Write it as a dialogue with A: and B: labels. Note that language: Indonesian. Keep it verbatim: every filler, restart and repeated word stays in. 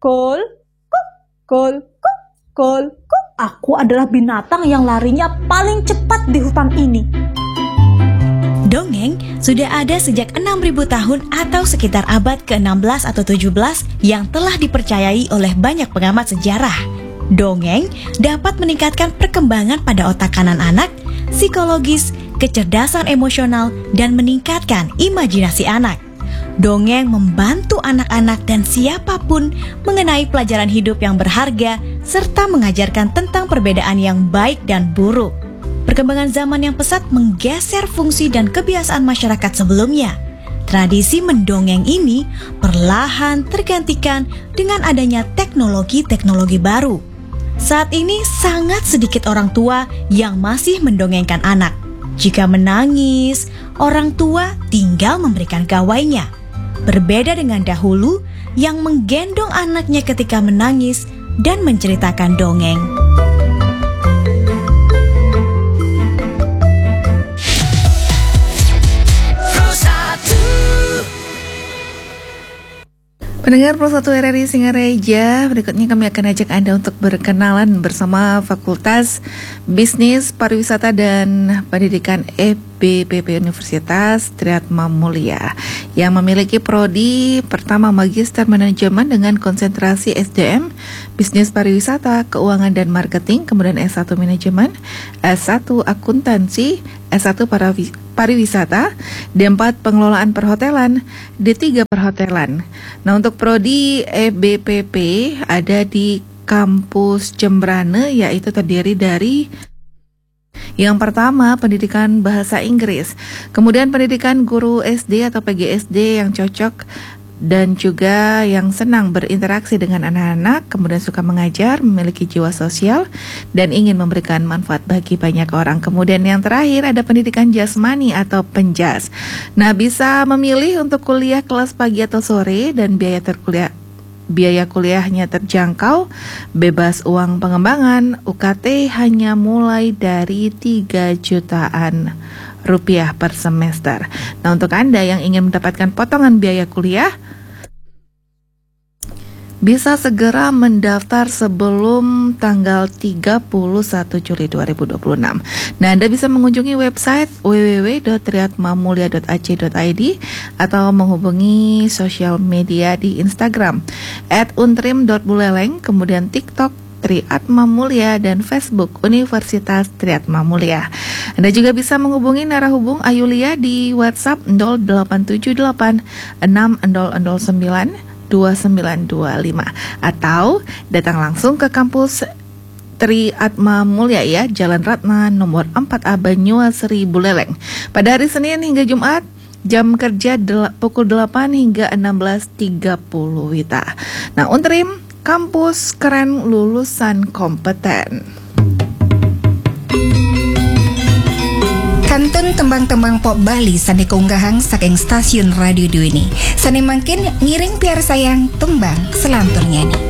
A: Kol, kok, kol, kok, kol, kok. Aku adalah binatang yang larinya paling cepat di hutan ini.
B: Dongeng sudah ada sejak enam ribu tahun atau sekitar abad ke enam belas atau tujuh belas yang telah dipercayai oleh banyak pengamat sejarah. Dongeng dapat meningkatkan perkembangan pada otak kanan anak, psikologis, kecerdasan emosional, dan meningkatkan imajinasi anak. Dongeng membantu anak-anak dan siapapun mengenai pelajaran hidup yang berharga serta mengajarkan tentang perbedaan yang baik dan buruk. Perkembangan zaman yang pesat menggeser fungsi dan kebiasaan masyarakat sebelumnya. Tradisi mendongeng ini perlahan tergantikan dengan adanya teknologi-teknologi baru. Saat ini sangat sedikit orang tua yang masih mendongengkan anak. Jika menangis, orang tua tinggal memberikan gawainya. Berbeda dengan dahulu yang menggendong anaknya ketika menangis dan menceritakan dongeng.
C: Pendengar Pro satu R R I Singareja, berikutnya kami akan ajak Anda untuk berkenalan bersama Fakultas Bisnis, Pariwisata dan Pendidikan E B P P Universitas Triatma Mulia yang memiliki prodi pertama Magister Manajemen dengan konsentrasi S D M, Bisnis Pariwisata, Keuangan dan Marketing, kemudian S satu Manajemen, S satu Akuntansi, S satu Pariwisata, D empat Pengelolaan Perhotelan, D tiga Perhotelan. Nah, untuk prodi E B P P ada di kampus Jembrane, yaitu terdiri dari yang pertama pendidikan bahasa Inggris, kemudian pendidikan guru S D atau P G S D yang cocok dan juga yang senang berinteraksi dengan anak-anak, kemudian suka mengajar, memiliki jiwa sosial, dan ingin memberikan manfaat bagi banyak orang. Kemudian yang terakhir ada pendidikan jasmani atau penjas. Nah, bisa memilih untuk kuliah kelas pagi atau sore dan biaya terkuliah biaya kuliahnya terjangkau, bebas uang pengembangan, U K T hanya mulai dari tiga jutaan rupiah per semester. Nah, untuk Anda yang ingin mendapatkan potongan biaya kuliah, bisa segera mendaftar sebelum tanggal tiga puluh satu Juli dua ribu dua puluh enam. Nah, Anda bisa mengunjungi website w w w dot triatmamulia dot a c dot i d atau menghubungi sosial media di Instagram at untrim dot buleleng, kemudian TikTok Triatma Mulia, dan Facebook Universitas Triatma Mulia. Anda juga bisa menghubungi narahubung Ayulia di WhatsApp nol delapan tujuh delapan enam nol nol sembilan dua sembilan dua lima atau datang langsung ke kampus Triatma Mulia ya, Jalan Ratna nomor empat A Banyuasri Buleleng pada hari Senin hingga Jumat, jam kerja del- pukul delapan hingga enam belas tiga puluh Wita. Nah, Untrim, kampus keren lulusan kompeten.
D: Kantun tembang-tembang pop Bali sane keunggahang saking stasiun radio Dwi ini. Sane mangkin ngiring piar sayang tembang selantur nyanyi.